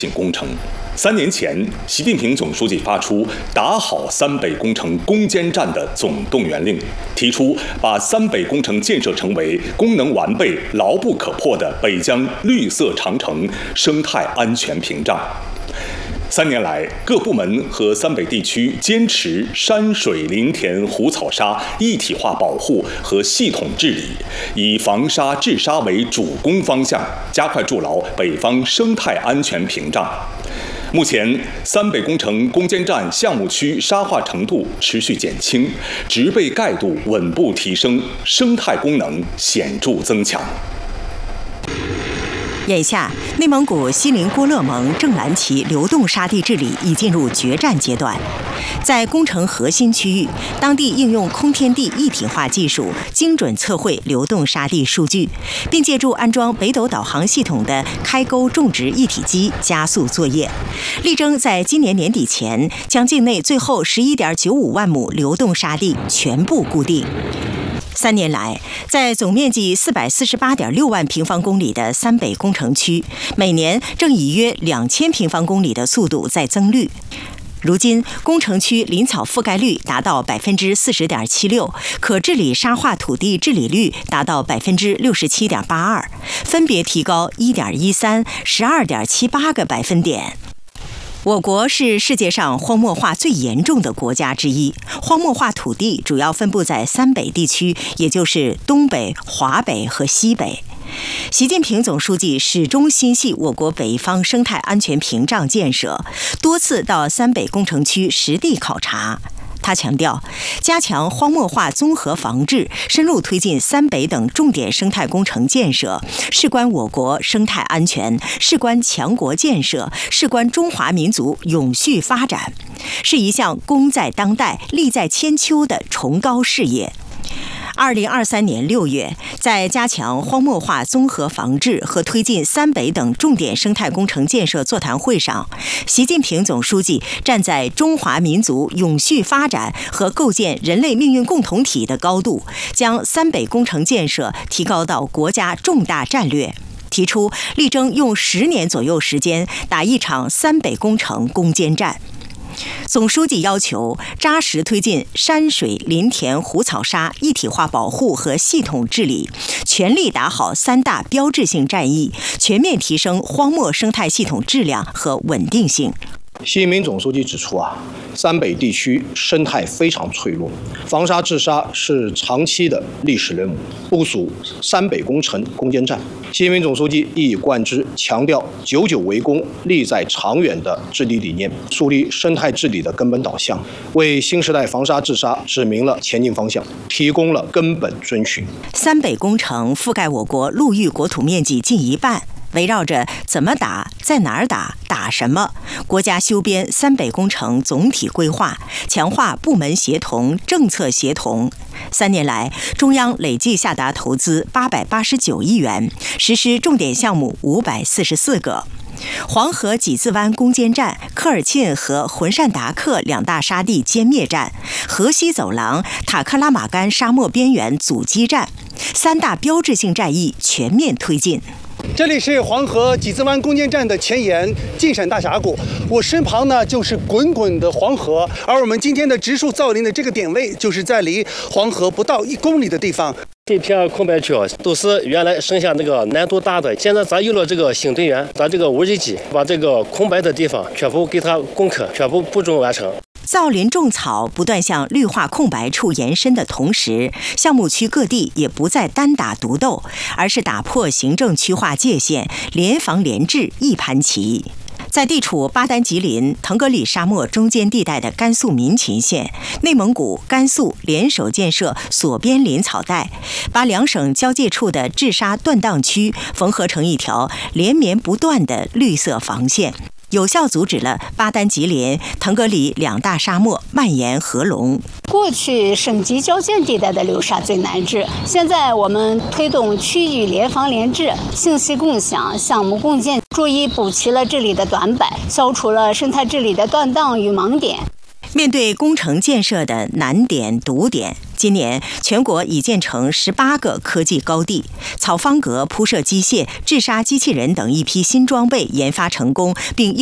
工程。3年前，习近平总书记发出打好三北工程攻坚战的总动员令，提出把三北工程建设成为功能完备、牢不可破的北疆绿色长城生态安全屏障。3年来，各部门和三北地区坚持山水林田湖草沙一体化保护和系统治理，以防沙治沙为主攻方向，加快筑牢北方生态安全屏障。目前，三北工程攻坚战项目区沙化程度持续减轻，植被盖度稳步提升，生态功能显著增强。 眼下，内蒙古锡林郭勒盟正蓝旗流动沙地治理已进入决战阶段。在工程核心区域，当地应用空天地一体化技术，精准测绘流动沙地数据，并借助安装北斗导航系统的开沟种植一体机加速作业，力争在今年年底前将境内最后11.95万亩流动沙地全部固定。3年来，在总面积448.6万平方公里的三北工程区，每年正以约2000平方公里的速度在增绿。如今，工程区林草覆盖率达到40.76%，可治理沙化土地治理率达到67.82%，分别提高1.13、12.78个百分点。我国是世界上荒漠化最严重的国家之一，荒漠化土地主要分布在三北地区，也就是东北、华北和西北。习近平总书记始终心系我国北方生态安全屏障建设，多次到三北工程区实地考察。他强调，加强荒漠化综合防治，深入推进三北等重点生态工程建设，事关我国生态安全，事关强国建设，事关中华民族永续发展，是一项功在当代、利在千秋的崇高事业。2023年6月，在加强荒漠化综合防治和推进三北等重点生态工程建设座谈会上，习近平总书记站在中华民族永续发展和构建人类命运共同体的高度，将三北工程建设提高到国家重大战略，提出力争用10年左右时间打一场三北工程攻坚战。总书记要求扎实推进山水林田湖草沙一体化保护和系统治理，全力打好3大标志性战役，全面提升荒漠生态系统质量和稳定性。 习近平总书记指出三北地区生态非常脆弱，防沙治沙是长期的历史任务，部署三北工程攻坚战。习近平总书记一以贯之，强调久久为功、利在长远的治理理念，树立生态治理的根本导向，为新时代防沙治沙指明了前进方向，提供了根本遵循。 三北工程覆盖我国陆域国土面积近1半。围绕着怎么打、在哪儿打、打什么，国家修编三北工程总体规划，强化部门协同、政策协同。3年来，中央累计下达投资889亿元，实施重点项目544个。黄河几字湾攻坚战、科尔沁和浑善达克2大沙地歼灭战、河西走廊、塔克拉玛干沙漠边缘阻击战，3大标志性战役全面推进。 这里是黄河几字湾攻坚战的前沿晋陕大峡谷，我身旁呢就是滚滚的黄河，而我们今天的植树造林的这个点位，就是在离黄河不到1公里的地方。 这片空白区都是原来剩下那个难度大的，现在咱有了这个新队员，咱这个无人机把这个空白的地方全部给它攻克，全部步骤完成。 造林种草不断向绿化空白处延伸的同时，项目区各地也不再单打独斗，而是打破行政区划界限，联防联治一盘棋。在地处巴丹吉林、腾格里沙漠中间地带的甘肃民勤县，内蒙古、甘肃联手建设锁边林草带，把2省交界处的治沙断档区缝合成一条连绵不断的绿色防线，有效阻止了巴丹吉林、腾格里2大沙漠蔓延合拢。 过去省级交界地带的流沙最难治，现在我们推动区域联防联治、信息共享、项目共建，逐一补齐了治理的短板，消除了生态治理的断档与盲点。 面对工程建设的难点、堵点， 今年全国已建成18个科技高地，草方格铺设机械、制沙机器人等一批新装备研发成功，并